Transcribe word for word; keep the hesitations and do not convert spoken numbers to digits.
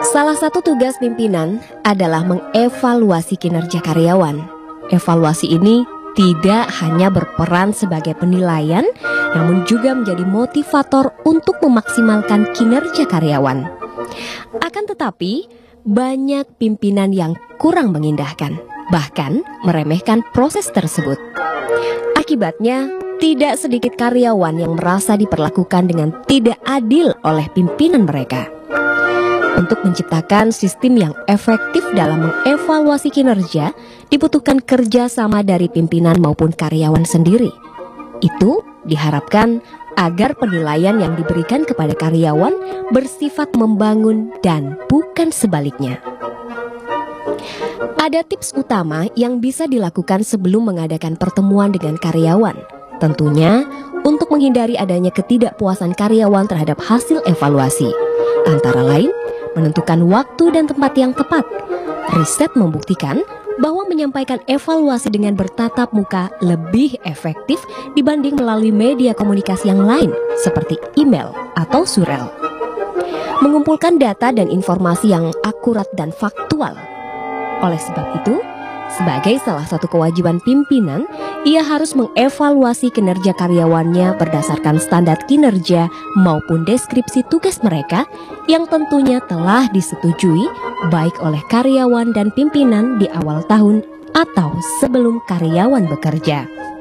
Salah satu tugas pimpinan adalah mengevaluasi kinerja karyawan. Evaluasi ini tidak hanya berperan sebagai penilaian, namun juga menjadi motivator untuk memaksimalkan kinerja karyawan. Akan tetapi, banyak pimpinan yang kurang mengindahkan, bahkan meremehkan proses tersebut. Akibatnya, tidak sedikit karyawan yang merasa diperlakukan dengan tidak adil oleh pimpinan mereka. Untuk menciptakan sistem yang efektif dalam mengevaluasi kinerja, dibutuhkan kerjasama dari pimpinan maupun karyawan sendiri. Itu diharapkan agar penilaian yang diberikan kepada karyawan bersifat membangun dan bukan sebaliknya. Ada tips utama yang bisa dilakukan sebelum mengadakan pertemuan dengan karyawan. Tentunya untuk menghindari adanya ketidakpuasan karyawan terhadap hasil evaluasi. Antara lain, menentukan waktu dan tempat yang tepat. Riset membuktikan bahwa menyampaikan evaluasi dengan bertatap muka lebih efektif dibanding melalui media komunikasi yang lain seperti email atau surel. Mengumpulkan data dan informasi yang akurat dan faktual. Oleh sebab itu, sebagai salah satu kewajiban pimpinan, ia harus mengevaluasi kinerja karyawannya berdasarkan standar kinerja maupun deskripsi tugas mereka yang tentunya telah disetujui baik oleh karyawan dan pimpinan di awal tahun atau sebelum karyawan bekerja.